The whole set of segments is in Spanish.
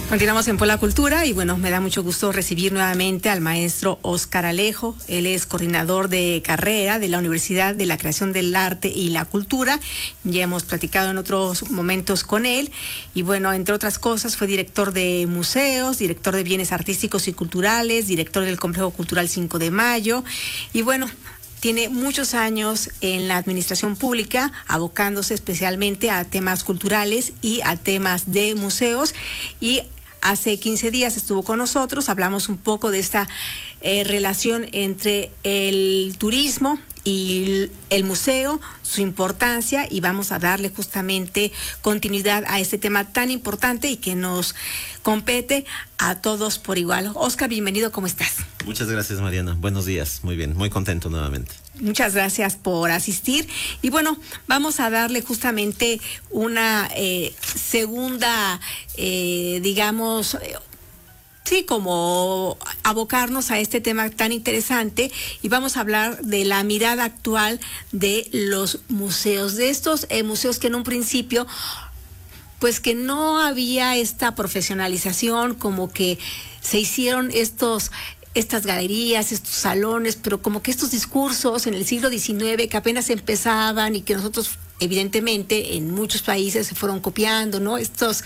Continuamos en Pola Cultura y bueno, me da mucho gusto recibir nuevamente al maestro Óscar Alejo. Él es coordinador de carrera de la Universidad de la Creación del Arte y la Cultura. Ya hemos platicado en otros momentos con él y bueno, entre otras cosas fue director de museos, director de bienes artísticos y culturales, director del Complejo Cultural 5 de Mayo y bueno, tiene muchos años en la administración pública, abocándose especialmente a temas culturales y a temas de museos. Y hace 15 días estuvo con nosotros, hablamos un poco de esta relación entre el turismo y el museo, su importancia, y vamos a darle justamente continuidad a este tema tan importante y que nos compete a todos por igual. Óscar, bienvenido, ¿cómo estás? Muchas gracias, Mariana. Buenos días, muy bien, muy contento nuevamente. Muchas gracias por asistir y bueno, vamos a darle justamente una segunda, digamos, sí, como abocarnos a este tema tan interesante y vamos a hablar de la mirada actual de los museos, de estos museos que en un principio, pues que no había esta profesionalización, como que se hicieron estas galerías, estos salones, pero como que estos discursos en el siglo XIX que apenas empezaban y que nosotros evidentemente en muchos países se fueron copiando, ¿no? Estos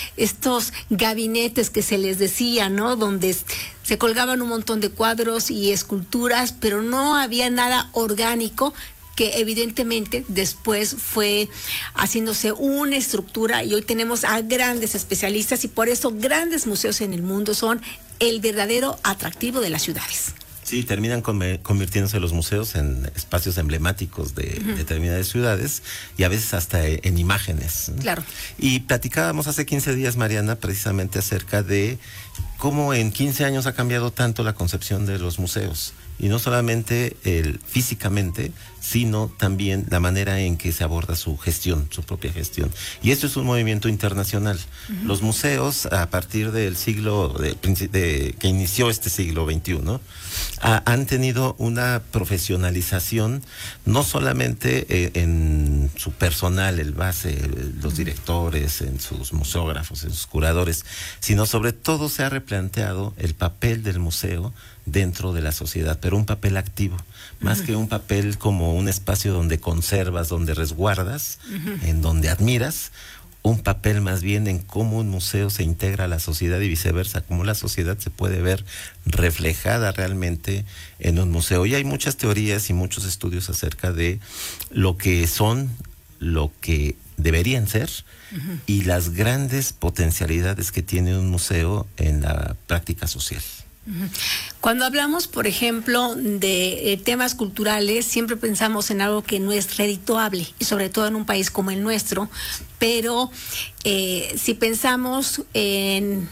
gabinetes que se les decía, ¿no? Donde se colgaban un montón de cuadros y esculturas, pero no había nada orgánico, que evidentemente después fue haciéndose una estructura y hoy tenemos a grandes especialistas y por eso grandes museos en el mundo son el verdadero atractivo de las ciudades. Sí, terminan convirtiéndose los museos en espacios emblemáticos de determinadas ciudades y a veces hasta en imágenes, ¿no? Claro. Y platicábamos hace 15 días, Mariana, precisamente acerca de cómo en 15 años ha cambiado tanto la concepción de los museos. Y no solamente físicamente, sino también la manera en que se aborda su gestión, su propia gestión. Y esto es un movimiento internacional. Los museos, a partir del siglo, que inició este siglo XXI, han tenido una profesionalización, no solamente en su personal, el base, los directores, en sus museógrafos, en sus curadores, sino sobre todo se ha replanteado el papel del museo dentro de la sociedad, pero un papel activo, más que un papel como un espacio donde conservas, donde resguardas, en donde admiras, un papel más bien en cómo un museo se integra a la sociedad y viceversa, cómo la sociedad se puede ver reflejada realmente en un museo. Y hay muchas teorías y muchos estudios acerca de lo que son, lo que deberían ser, y las grandes potencialidades que tiene un museo en la práctica social. Cuando hablamos, por ejemplo, de temas culturales, siempre pensamos en algo que no es redituable, y sobre todo en un país como el nuestro, pero si pensamos en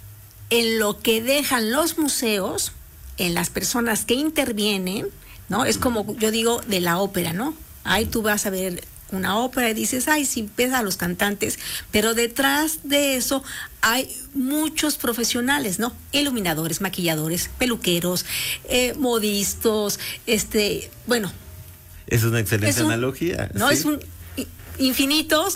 lo que dejan los museos, en las personas que intervienen, ¿no? Es como yo digo de la ópera, ¿no? Ahí tú vas a ver una ópera y dices, ay, sí, ves a los cantantes, pero detrás de eso hay muchos profesionales, ¿no? Iluminadores, maquilladores, peluqueros, modistas, bueno. Es una excelente analogía. No, ¿sí? Es un infinitos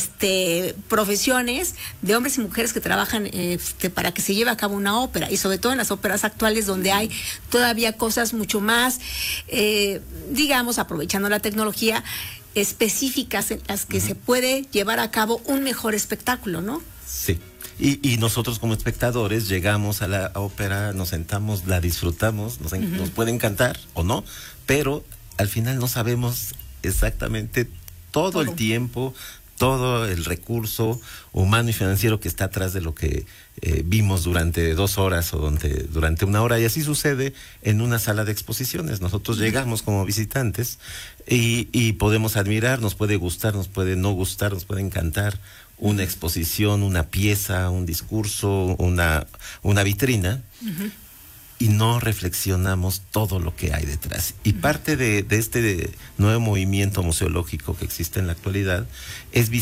profesiones de hombres y mujeres que trabajan para que se lleve a cabo una ópera, y sobre todo en las óperas actuales donde hay todavía cosas mucho más, digamos, aprovechando la tecnología, específicas en las que se puede llevar a cabo un mejor espectáculo, ¿no? Sí. Y nosotros como espectadores llegamos a la ópera, nos sentamos, la disfrutamos, nos puede encantar o no, pero al final no sabemos exactamente todo el tiempo, todo el recurso humano y financiero que está atrás de lo que vimos durante 2 horas o durante 1 hora, y así sucede en una sala de exposiciones. Nosotros llegamos como visitantes y podemos admirar, nos puede gustar, nos puede no gustar, nos puede encantar una exposición, una pieza, un discurso, una vitrina, y no reflexionamos todo lo que hay detrás. Y parte de este nuevo movimiento museológico que existe en la actualidad es